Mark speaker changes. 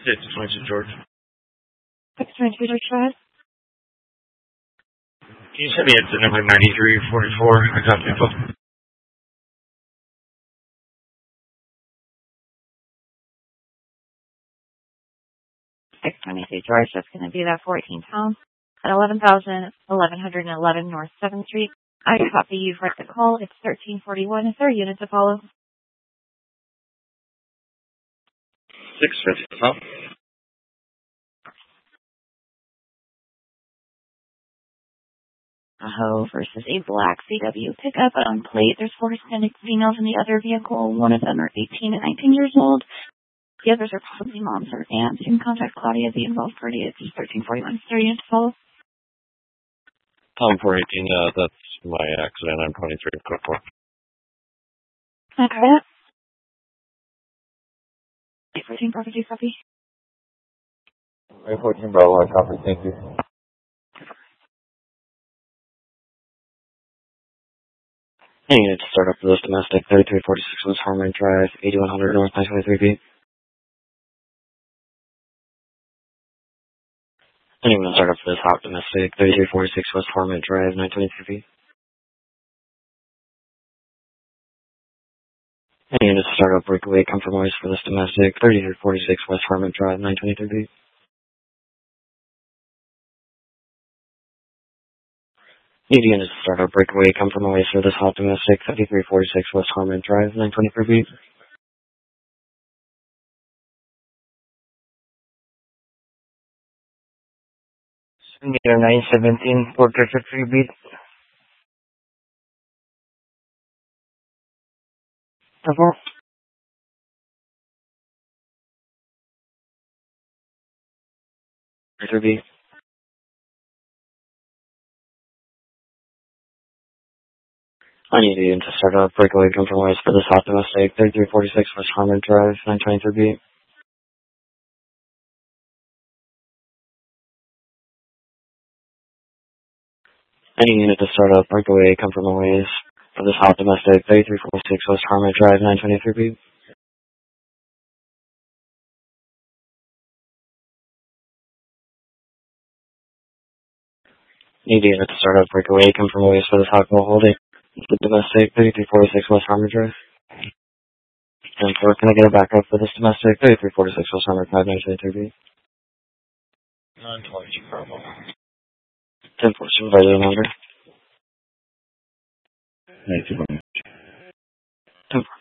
Speaker 1: It's 22 George.
Speaker 2: 622 George Drive.
Speaker 1: Can you send me it to number 9344? I got the info.
Speaker 2: 622 George, that's going to be that 14 pounds at 11,1111 North 7th Street. I copy you for the call. It's 1341. Is there a unit to follow?
Speaker 1: 650, huh?
Speaker 2: Tahoe versus a black CW pickup on plate. There's 4 Hispanic females in the other vehicle. One of them are 18 and 19 years old. The others are possibly moms or aunts. You can contact Claudia, the involved party. It's 1341. Is there a unit to follow?
Speaker 3: Tom 418, that's my accident. I'm 23 code 4.
Speaker 2: Okay. 814 property copy.
Speaker 4: 814 Bravo, I copy. Thank you.
Speaker 3: Any unit to start up for this domestic 3346 West Harmon Drive, 8100 North 923 feet. Any unit to start up for this hot domestic 3346 West Harmon Drive, 923 feet. Any unit to start up breakaway compromise for this domestic 3346 West Harmon Drive, 923 feet. Need unit to start up breakaway compromise for this hot domestic 3346 West Harmon Drive, 923 feet.
Speaker 4: Meter 917, Porter 3 beat.
Speaker 2: Double.
Speaker 3: Feet. I need a unit to start up breakaway compromise for this hot domestic 3346 West Harmon Drive, 923 feet. Any unit to start up breakaway compromise for this hot domestic 3346 West Harmon Drive, 923 feet. Need a unit to start up breakaway compromise for this hot holding the domestic 3346 West Harmon Drive. And for can I get a backup for this domestic 3346 West Harmon Drive, 923 feet?
Speaker 1: 922 Bravo.
Speaker 3: 10-4 supervisor number.
Speaker 1: Thank you.
Speaker 3: 10-4.